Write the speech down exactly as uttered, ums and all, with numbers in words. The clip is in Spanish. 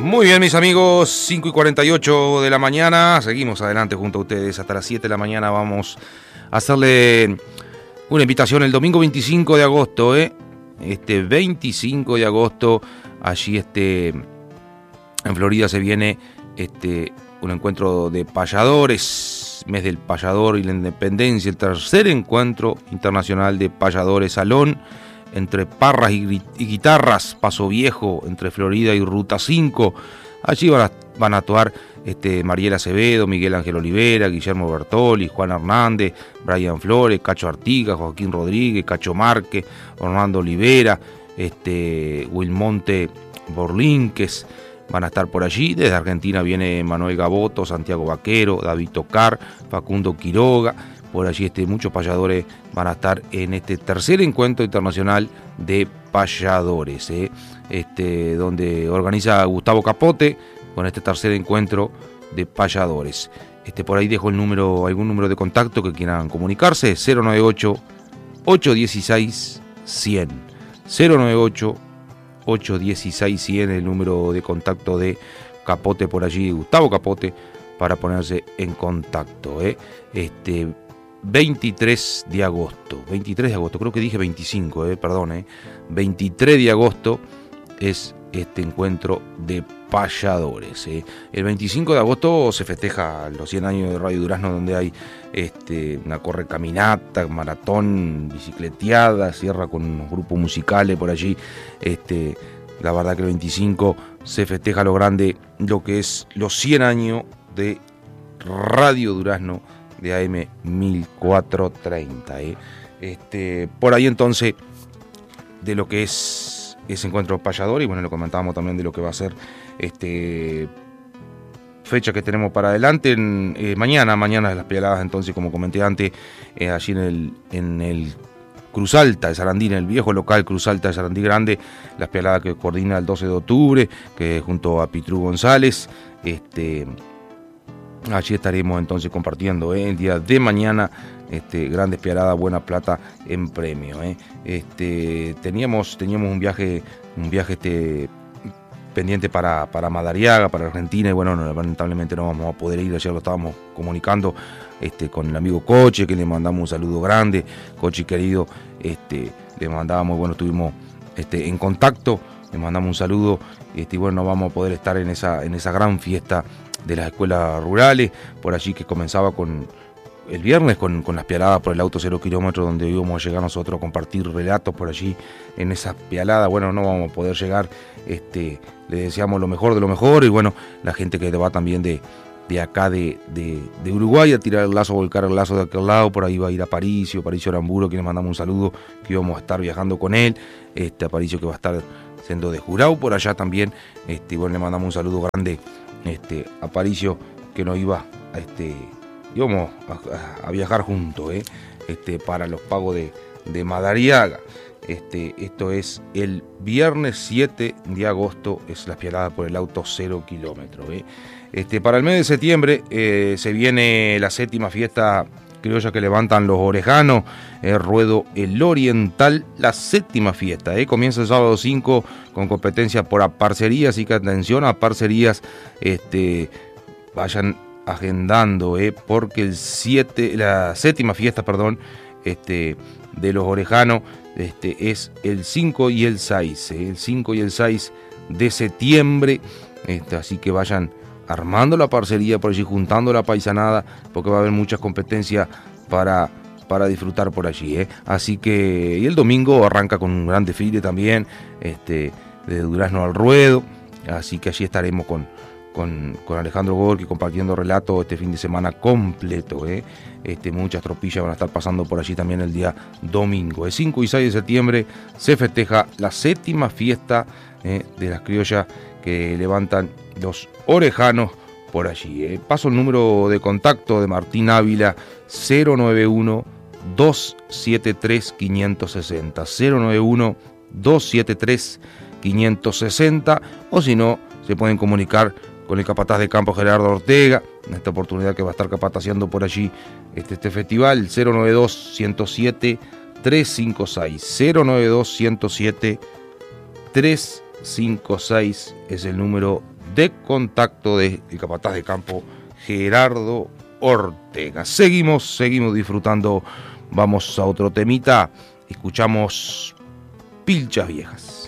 Muy bien, mis amigos, cinco y cuarenta y ocho de la mañana, seguimos adelante junto a ustedes hasta las siete de la mañana. Vamos a hacerle una invitación el domingo veinticinco de agosto, ¿eh? Este veinticinco de agosto, allí este, en Florida se viene este, un encuentro de payadores, mes del payador y la independencia, el tercer encuentro internacional de payadores salón, entre parras y, y guitarras, Paso Viejo, entre Florida y Ruta cinco. Allí van a, van a actuar este, Mariela Acevedo, Miguel Ángel Olivera, Guillermo Bertoli, Juan Hernández, Brian Flores, Cacho Artigas, Joaquín Rodríguez, Cacho Márquez, Orlando Olivera, este, Wilmonte Borlínquez. Van a estar por allí. Desde Argentina viene Manuel Gaboto, Santiago Vaquero, David Tocar, Facundo Quiroga. Por allí este, muchos payadores van a estar en este tercer encuentro internacional de payadores, ¿eh? este, donde organiza Gustavo Capote con este tercer encuentro de payadores. Este, por ahí dejo el número, algún número de contacto que quieran comunicarse, cero noventa y ocho, ocho uno seis, cien. cero noventa y ocho, ocho uno seis, cien, el número de contacto de Capote por allí, Gustavo Capote, para ponerse en contacto, ¿eh? Este, veintitrés de agosto, veintitrés de agosto, creo que dije veinticinco, eh, perdón, eh, veintitrés de agosto es este encuentro de payadores. Eh. El veinticinco de agosto se festeja los cien años de Radio Durazno, donde hay este, una correcaminata, maratón, bicicleteada, cierra con unos grupos musicales por allí. Este, la verdad que el veinticinco se festeja lo grande, lo que es los cien años de Radio Durazno, de A M mil cuatrocientos treinta. ¿eh? Este, por ahí entonces, de lo que es ese encuentro payador, y bueno, lo comentábamos también de lo que va a ser este, fecha que tenemos para adelante. En, eh, mañana, mañana de las pedaladas, entonces, como comenté antes, eh, allí en el, en el Cruz Alta de Sarandí, en el viejo local Cruz Alta de Sarandí Grande, las pedaladas que coordina el doce de octubre, que junto a Pitrú González, este... allí estaremos entonces compartiendo ¿eh? el día de mañana este, grandes piaradas, buena plata en premio. ¿eh? Este, teníamos, teníamos un viaje, un viaje este, pendiente para, para Madariaga, para Argentina, y bueno, lamentablemente no vamos a poder ir. Ayer lo estábamos comunicando este, con el amigo Coche, que le mandamos un saludo grande. Coche querido, este, le mandábamos, bueno, estuvimos este, en contacto, le mandamos un saludo, este, y bueno, no vamos a poder estar en esa, en esa gran fiesta de las escuelas rurales, por allí que comenzaba con el viernes con, con las pialadas por el auto cero kilómetros, donde íbamos a llegar nosotros a compartir relatos por allí en esas pialadas. Bueno, no vamos a poder llegar, este, le deseamos lo mejor de lo mejor, y bueno, la gente que va también de, de acá de, de, de Uruguay a tirar el lazo, volcar el lazo de aquel lado, por ahí va a ir Aparicio, Aparicio Aramburo, que le mandamos un saludo, que íbamos a estar viajando con él, este Aparicio que va a estar siendo de jurado por allá también, este, bueno, le mandamos un saludo grande Este, Aparicio, que nos iba a, este, íbamos a, a viajar juntos ¿eh? este, para los pagos de, de Madariaga. Este, esto es el viernes siete de agosto, es la pialada por el auto cero kilómetros. ¿eh? Este, para el mes de septiembre eh, se viene la séptima fiesta criolla que levantan los orejanos, el ruedo El Oriental, la séptima fiesta, ¿eh? Comienza el sábado cinco con competencia por aparcerías, así que atención a parcerías, este, vayan agendando, ¿eh? Porque el siete, la séptima fiesta, perdón, este, de los orejanos, este, es el cinco y el seis, ¿eh? El cinco y el seis de septiembre, este, así que vayan armando la parcería por allí, juntando la paisanada, porque va a haber muchas competencias para, para disfrutar por allí. ¿eh? Así que, y el domingo arranca con un gran desfile también, este, de Durazno al Ruedo, así que allí estaremos con, con, con Alejandro Gorki compartiendo relatos este fin de semana completo. ¿eh? Este, muchas tropillas van a estar pasando por allí también el día domingo. El cinco y seis de septiembre se festeja la séptima fiesta ¿eh? de las criollas que levantan los orejanos por allí. ¿eh? Paso el número de contacto de Martín Ávila, cero noventa y uno, dos setenta y tres, quinientos sesenta, cero noventa y uno, dos setenta y tres, quinientos sesenta, o si no, se pueden comunicar con el capataz de campo Gerardo Ortega, en esta oportunidad que va a estar capataceando por allí este, este festival, cero noventa y dos, ciento siete, trescientos cincuenta y seis, cero noventa y dos, ciento siete, trescientos cincuenta y seis es el número de contacto del capataz de campo Gerardo Ortega. Seguimos, seguimos disfrutando. Vamos a otro temita. Escuchamos Pilchas Viejas.